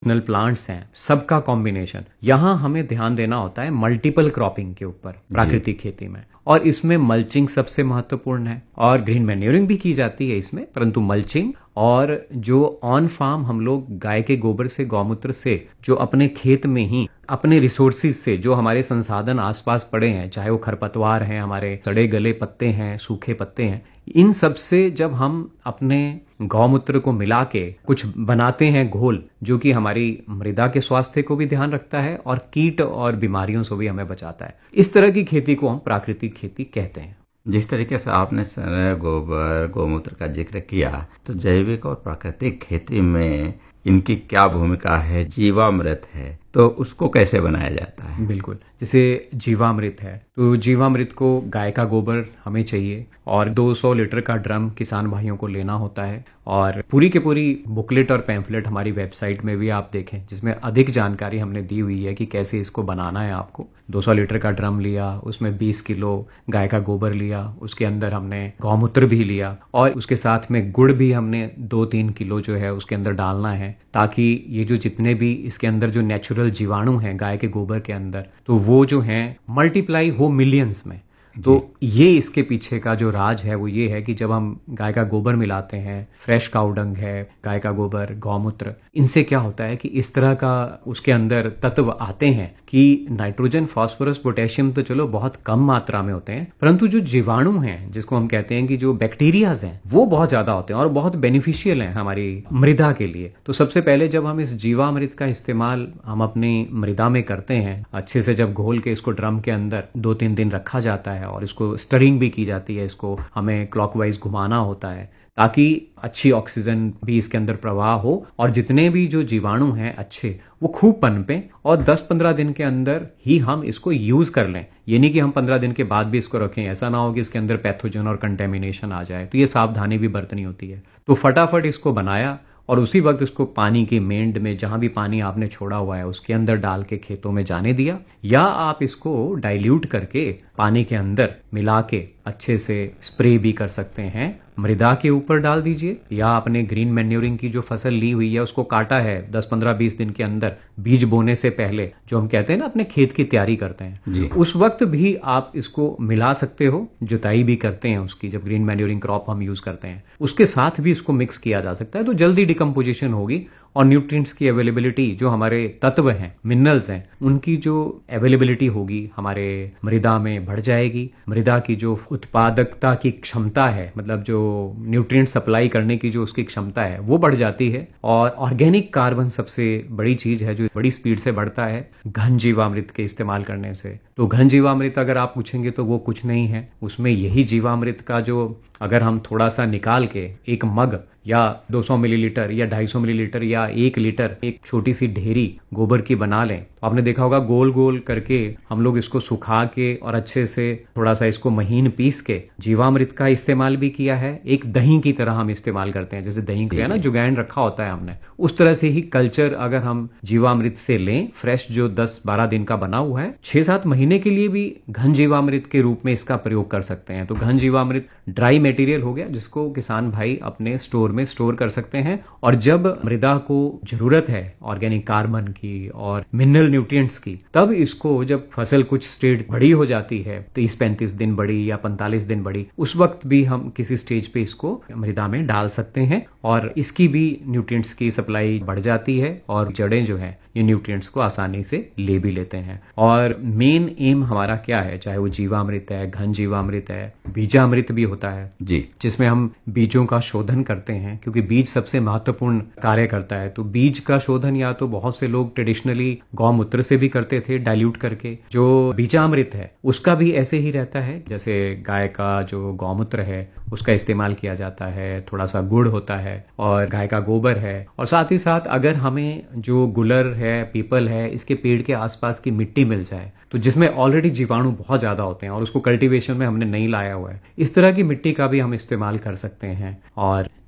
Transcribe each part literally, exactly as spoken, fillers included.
Plants हैं, सबका combination. यहाँ हमें ध्यान देना होता है मल्टीपल क्रॉपिंग के ऊपर प्राकृतिक खेती में, और इसमें मल्चिंग सबसे महत्वपूर्ण है, और ग्रीन मैन्योरिंग भी की जाती है इसमें, परंतु मल्चिंग और जो ऑन फार्म हम लोग गाय के गोबर से, गौमूत्र से, जो अपने खेत में ही अपने रिसोर्सिस से जो हमारे संसाधन आसपास पड़े हैं, चाहे वो खरपतवार हैं, हमारे सड़े गले पत्ते हैं, सूखे पत्ते हैं, इन सब से जब हम अपने गौमूत्र को मिला के कुछ बनाते हैं घोल, जो कि हमारी मृदा के स्वास्थ्य को भी ध्यान रखता है और कीट और बीमारियों से भी हमें बचाता है, इस तरह की खेती को हम प्राकृतिक खेती कहते हैं। जिस तरीके से आपने गोबर गौमूत्र का जिक्र किया, तो जैविक और प्राकृतिक खेती में इनकी क्या भूमिका है? जीवामृत है तो उसको कैसे बनाया जाता है? बिल्कुल, जैसे जीवामृत है तो जीवामृत को गाय का गोबर हमें चाहिए, और दो सौ लीटर का ड्रम किसान भाइयों को लेना होता है, और पूरी के पूरी बुकलेट और पैम्फलेट हमारी वेबसाइट में भी आप देखें, जिसमें अधिक जानकारी हमने दी हुई है कि कैसे इसको बनाना है। आपको दो सौ लीटर का ड्रम लिया, उसमें बीस किलो गाय का गोबर लिया, उसके अंदर हमने गौमूत्र भी लिया, और उसके साथ में गुड़ भी हमने दो तीन किलो जो है उसके अंदर डालना है, ताकि ये जो जितने भी इसके अंदर जो नेचुरल जीवाणु हैं गाय के गोबर के अंदर, तो वो जो हैं मल्टीप्लाई हो मिलियंस में। तो ये इसके पीछे का जो राज है वो ये है कि जब हम गाय का गोबर मिलाते हैं, फ्रेश काउडंग है, गाय का गोबर, गौमूत्र, इनसे क्या होता है कि इस तरह का उसके अंदर तत्व आते हैं कि नाइट्रोजन, फास्फोरस, पोटेशियम तो चलो बहुत कम मात्रा में होते हैं, परंतु जो जीवाणु हैं, जिसको हम कहते हैं कि जो बैक्टीरियाज हैं, वो बहुत ज्यादा होते हैं और बहुत बेनिफिशियल हैं हमारी मृदा के लिए। तो सबसे पहले जब हम इस जीवामृत का इस्तेमाल हम अपनी मृदा में करते हैं, अच्छे से जब घोल के इसको ड्रम के अंदर दो तीन दिन रखा जाता है और इसको स्टरिंग भी की जाती है, इसको हमें क्लॉकवाइज घुमाना होता है ताकि अच्छी ऑक्सीजन भी इसके अंदर प्रवाह हो, और जितने भी जो जीवाणु हैं अच्छे वो खूब पनपें, और दस पंद्रह दिन के अंदर ही हम इसको यूज कर लें। ये नहीं कि हम पंद्रह दिन के बाद भी इसको रखें, ऐसा ना हो कि इसके अंदर पैथोजन और कंटेमिनेशन आ जाए, तो ये सावधानी भी बरतनी होती है। तो फटाफट इसको बनाया और उसी वक्त इसको पानी की मेंढ में, जहां भी पानी आपने छोड़ा हुआ है उसके अंदर डाल के खेतों में जाने दिया, या आप इसको डाइल्यूट करके पानी के अंदर मिला के अच्छे से स्प्रे भी कर सकते हैं, मृदा के ऊपर डाल दीजिए, या अपने ग्रीन मैन्योरिंग की जो फसल ली हुई है उसको काटा है दस पंद्रह बीस दिन के अंदर, बीज बोने से पहले, जो हम कहते हैं ना अपने खेत की तैयारी करते हैं, उस वक्त भी आप इसको मिला सकते हो। जुताई भी करते हैं उसकी, जब ग्रीन मैन्योरिंग क्रॉप हम यूज करते हैं उसके साथ भी इसको मिक्स किया जा सकता है, तो जल्दी डिकम्पोजिशन होगी और न्यूट्रिएंट्स की अवेलेबिलिटी, जो हमारे तत्व हैं, मिनरल्स हैं, उनकी जो अवेलेबिलिटी होगी हमारे मृदा में बढ़ जाएगी। मृदा की जो उत्पादकता की क्षमता है, मतलब जो न्यूट्रिएंट सप्लाई करने की जो उसकी क्षमता है वो बढ़ जाती है। और ऑर्गेनिक कार्बन सबसे बड़ी चीज है जो बड़ी स्पीड से बढ़ता है घन जीवामृत के इस्तेमाल करने से। तो घन जीवामृत अगर आप पूछेंगे तो वो कुछ नहीं है, उसमें यही जीवामृत का जो अगर हम थोड़ा सा निकाल के एक मग या दो सौ मिलीलीटर या ढाई सौ मिलीलीटर या एक लीटर एक छोटी सी ढेरी गोबर की बना लें, तो आपने देखा होगा गोल गोल करके हम लोग इसको सुखा के और अच्छे से थोड़ा सा इसको महीन पीस के जीवामृत का इस्तेमाल भी किया है। एक दही की तरह हम इस्तेमाल करते हैं, जैसे दही का ना जुगाड़ रखा होता है हमने, उस तरह से ही कल्चर अगर हम जीवामृत से लें, फ्रेश जो दस बारह दिन का बना हुआ है, छह सात महीने के लिए भी घन जीवामृत के रूप में इसका प्रयोग कर सकते हैं। तो घन जीवामृत ड्राई मटेरियल हो गया जिसको किसान भाई अपने स्टोर में स्टोर कर सकते हैं, और जब मृदा को जरूरत है ऑर्गेनिक कार्बन की और मिनरल न्यूट्रिएंट्स की, तब इसको जब फसल कुछ स्टेज बड़ी हो जाती है, तीस पैंतीस दिन बड़ी या पैंतालीस दिन बड़ी, उस वक्त भी हम किसी स्टेज पे इसको मृदा में डाल सकते हैं, और इसकी भी न्यूट्रिएंट्स की सप्लाई बढ़ जाती है, और जड़ें जो है ये न्यूट्रिएंट्स को आसानी से ले भी लेते हैं। और मेन एम हमारा क्या है, चाहे वो जीवामृत है, घन जीवामृत है, बीजामृत भी होता है जी, जिसमें हम बीजों का शोधन करते हैं, क्योंकि बीज सबसे महत्वपूर्ण कार्य करता है। तो बीज का शोधन या तो बहुत से लोग ट्रेडिशनली गौमूत्र से भी करते थे डाइल्यूट करके, जो बीजामृत है उसका भी ऐसे ही रहता है, जैसे गाय का जो गौमूत्र है उसका इस्तेमाल किया जाता है, थोड़ा सा गुड़ होता है और गाय का गोबर है, और साथ ही साथ अगर हमें जो गुलर है, पीपल है, इसके पेड़ के आसपास की मिट्टी मिल जाए, तो जिसमें ऑलरेडी जीवाणु बहुत ज्यादा होते हैं और उसको कल्टीवेशन में हमने नहीं लाया हुआ है, इस तरह की मिट्टी का भी हम इस्तेमाल कर सकते हैं। और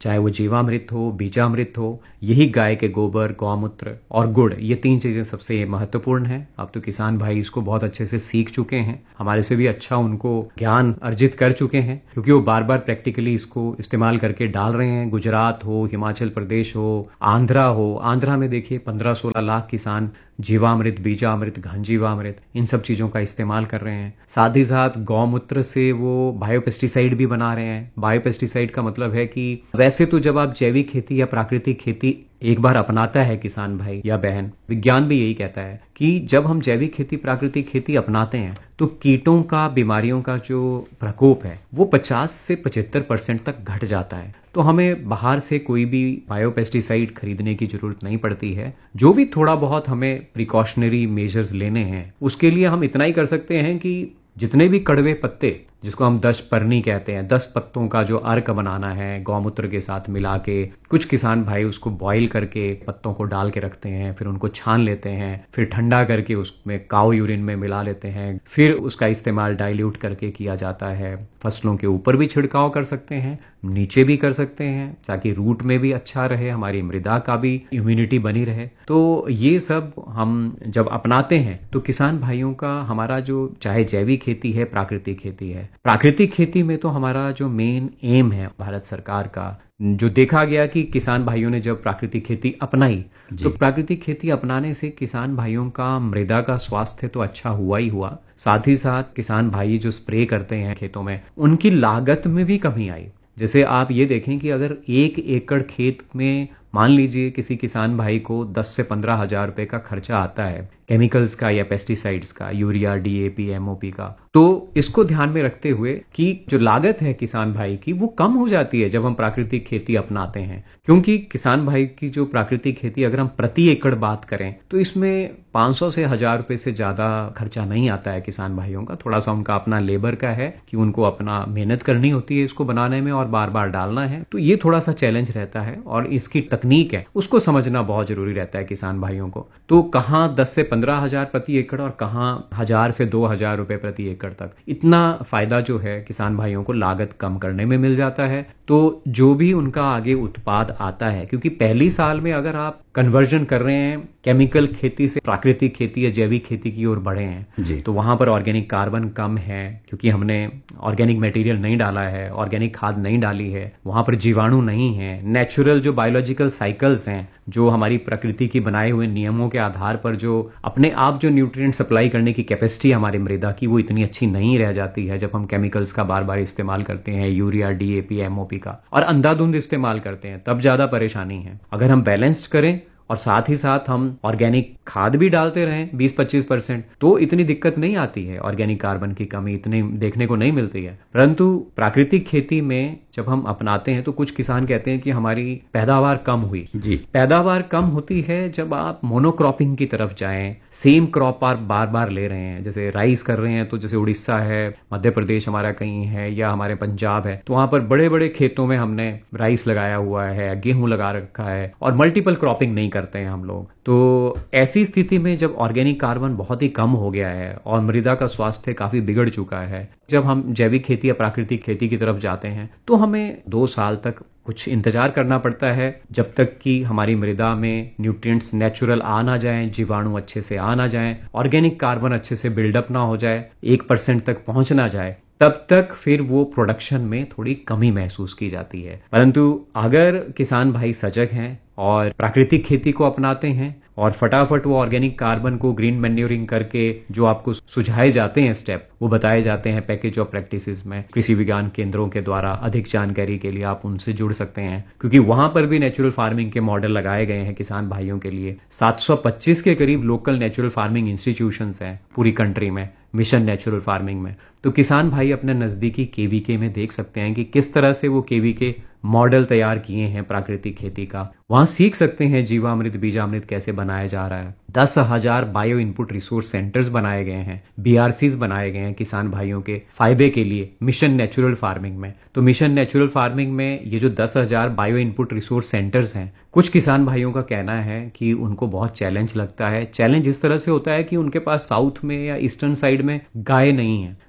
चाहे वो जीवामृत हो, बीजामृत हो, यही गाय के गोबर, गौमूत्र और गुड़, ये तीन चीजें सबसे महत्वपूर्ण हैं। अब तो किसान भाई इसको बहुत अच्छे से सीख चुके हैं, हमारे से भी अच्छा उनको ज्ञान अर्जित कर चुके हैं, क्योंकि वो बार बार प्रैक्टिकली इसको इस्तेमाल करके डाल रहे हैं। गुजरात हो, हिमाचल प्रदेश हो, आंध्रा हो, आंध्रा में देखिए पंद्रह सोलह लाख किसान जीवामृत, बीजामृत, घन जीवामृत, इन सब चीजों का इस्तेमाल कर रहे हैं। साथ ही साथ गौमूत्र से वो बायोपेस्टिसाइड भी बना रहे हैं। बायोपेस्टिसाइड का मतलब है कि वैसे तो जब आप जैविक खेती या प्राकृतिक खेती एक बार अपनाता है किसान भाई या बहन, विज्ञान भी यही कहता है कि जब हम जैविक खेती, प्राकृतिक खेती अपनाते हैं तो कीटों का, बीमारियों का जो प्रकोप है वो पचास से पचहत्तर परसेंट तक घट जाता है। तो हमें बाहर से कोई भी बायोपेस्टिसाइड खरीदने की जरूरत नहीं पड़ती है। जो भी थोड़ा बहुत हमें प्रिकॉशनरी मेजर्स लेने हैं उसके लिए हम इतना ही कर सकते हैं कि जितने भी कड़वे पत्ते, जिसको हम दस परनी कहते हैं, दस पत्तों का जो अर्क बनाना है गौमूत्र के साथ मिला के, कुछ किसान भाई उसको बॉईल करके पत्तों को डाल के रखते हैं, फिर उनको छान लेते हैं, फिर ठंडा करके उसमें काऊ यूरिन में मिला लेते हैं, फिर उसका इस्तेमाल डाइल्यूट करके किया जाता है। फसलों के ऊपर भी छिड़काव कर सकते हैं, नीचे भी कर सकते हैं, ताकि रूट में भी अच्छा रहे, हमारी मृदा का भी इम्यूनिटी बनी रहे। तो ये सब हम जब अपनाते हैं तो किसान भाइयों का, हमारा जो चाहे जैविक खेती है, प्राकृतिक खेती है, प्राकृतिक खेती में तो हमारा जो मेन एम है भारत सरकार का, जो देखा गया कि किसान भाइयों ने जब प्राकृतिक खेती अपनाई तो प्राकृतिक खेती अपनाने से किसान भाइयों का मृदा का स्वास्थ्य तो अच्छा हुआ ही हुआ, साथ ही साथ किसान भाई जो स्प्रे करते हैं खेतों में, उनकी लागत में भी कमी आई। जैसे आप ये देखें कि अगर एक एकड़ खेत में मान लीजिए किसी किसान भाई को दस से पंद्रह हजार रुपए का खर्चा आता है केमिकल्स का या पेस्टिसाइड्स का, यूरिया, डीएपी, एमओपी का, तो इसको ध्यान में रखते हुए कि जो लागत है किसान भाई की वो कम हो जाती है जब हम प्राकृतिक खेती अपनाते हैं। क्योंकि किसान भाई की जो प्राकृतिक खेती अगर हम प्रति एकड़ बात करें तो इसमें पाँच सौ से हजार रुपए से ज्यादा खर्चा नहीं आता है किसान भाइयों का। थोड़ा सा उनका अपना लेबर का है कि उनको अपना मेहनत करनी होती है इसको बनाने में और बार बार डालना है, तो ये थोड़ा सा चैलेंज रहता है और इसकी तकनीक है उसको समझना बहुत जरूरी रहता है किसान भाइयों को। तो कहाँ दस से पंद्रह हजार प्रति एकड़ और कहाँ हजार से दो हजार रुपए प्रति एकड़ तक, इतना फायदा जो है किसान भाइयों को लागत कम करने में मिल जाता है। तो जो भी उनका आगे उत्पाद आता है, क्योंकि पहली साल में अगर आप कन्वर्जन कर रहे हैं केमिकल खेती से प्राकृतिक खेती या जैविक खेती की ओर बढ़े हैं जी, तो वहां पर ऑर्गेनिक कार्बन कम है क्योंकि हमने ऑर्गेनिक मटेरियल नहीं डाला है, ऑर्गेनिक खाद नहीं डाली है, वहां पर जीवाणु नहीं है, नेचुरल जो बायोलॉजिकल साइकिल्स हैं, जो हमारी प्रकृति की बनाए हुए नियमों के आधार पर जो अपने आप जो न्यूट्रिएंट सप्लाई करने की कैपेसिटी हमारी मृदा की, वो इतनी अच्छी नहीं रह जाती है जब हम केमिकल्स का बार बार इस्तेमाल करते हैं, यूरिया, डीएपी, एमओपी का, और अंधाधुंध इस्तेमाल करते हैं, तब ज्यादा परेशानी है। अगर हम बैलेंस्ड करें और साथ ही साथ हम ऑर्गेनिक खाद भी डालते रहें बीस पच्चीस परसेंट, तो इतनी दिक्कत नहीं आती है, ऑर्गेनिक कार्बन की कमी इतनी देखने को नहीं मिलती है। परंतु प्राकृतिक खेती में जब हम अपनाते हैं तो कुछ किसान कहते हैं कि हमारी पैदावार कम हुई जी। पैदावार कम होती है जब आप मोनोक्रॉपिंग की तरफ जाएं, सेम क्रॉप आप बार बार ले रहे हैं, जैसे राइस कर रहे हैं तो जैसे उड़ीसा है, मध्य प्रदेश हमारा कहीं है, या हमारे पंजाब है, तो वहां पर बड़े बड़े खेतों में हमने राइस लगाया हुआ है, गेहूं लगा रखा है और मल्टीपल क्रॉपिंग नहीं करते हैं हम लोग। तो ऐसी स्थिति में जब ऑर्गेनिक कार्बन बहुत ही कम हो गया है और मृदा का स्वास्थ्य काफी बिगड़ चुका है, जब हम जैविक खेती या प्राकृतिक खेती की तरफ जाते हैं तो हमें दो साल तक कुछ इंतजार करना पड़ता है जब तक कि हमारी मृदा में न्यूट्रिएंट्स नेचुरल आ ना जाएं, जीवाणु अच्छे से आ ना जाएं, ऑर्गेनिक कार्बन अच्छे से बिल्डअप ना हो जाए, एक परसेंट तक पहुंच ना जाए, तब तक फिर वो प्रोडक्शन में थोड़ी कमी महसूस की जाती है। परंतु अगर किसान भाई सजग हैं और प्राकृतिक खेती को अपनाते हैं और फटाफट वो ऑर्गेनिक कार्बन को ग्रीन मैन्योरिंग करके जो आपको सुझाए जाते हैं स्टेप, वो बताए जाते हैं पैकेज ऑफ प्रैक्टिसेस में, कृषि विज्ञान केंद्रों के द्वारा अधिक जानकारी के लिए आप उनसे जुड़ सकते हैं, क्योंकि वहां पर भी नेचुरल फार्मिंग के मॉडल लगाए गए हैं किसान भाइयों के लिए। सात सौ पच्चीस के करीब लोकल नेचुरल फार्मिंग इंस्टीट्यूशंस हैं पूरी कंट्री में, मिशन नेचुरल फार्मिंग में। तो किसान भाई अपने नजदीकी केवीके में देख सकते हैं कि किस तरह से वो केवीके मॉडल तैयार किए हैं प्राकृतिक खेती का, वहां सीख सकते हैं जीवामृत, बीजामृत कैसे बनाया जा रहा है। दस हजार बायो इनपुट रिसोर्स सेंटर्स बनाए गए हैं, बीआरसीज बनाए गए हैं किसान भाइयों के फायदे के लिए मिशन नेचुरल फार्मिंग में। तो मिशन नेचुरल फार्मिंग में ये जो दस हजार बायो इनपुट रिसोर्स सेंटर्स हैं, कुछ किसान भाइयों का कहना है कि उनको बहुत चैलेंज लगता है। चैलेंज इस तरह से होता है कि उनके पास साउथ में या ईस्टर्न साइड में गाय नहीं है,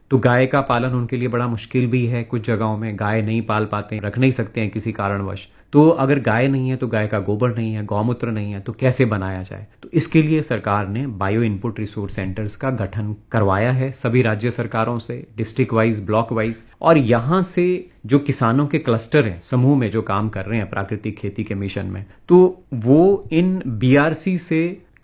तो गाय का पालन उनके लिए बड़ा मुश्किल भी है। कुछ जगहों में गाय नहीं पाल पाते, रख नहीं सकते हैं किसी कारणवश। तो अगर गाय नहीं है तो गाय का गोबर नहीं है, गौमूत्र नहीं है, तो कैसे बनाया जाए? तो इसके लिए सरकार ने बायो इनपुट रिसोर्स सेंटर्स का गठन करवाया है सभी राज्य सरकारों से, डिस्ट्रिक्ट वाइज, ब्लॉक वाइज। और यहाँ से जो किसानों के क्लस्टर हैं, समूह में जो काम कर रहे हैं प्राकृतिक खेती के मिशन में, तो वो इन बीआरसी से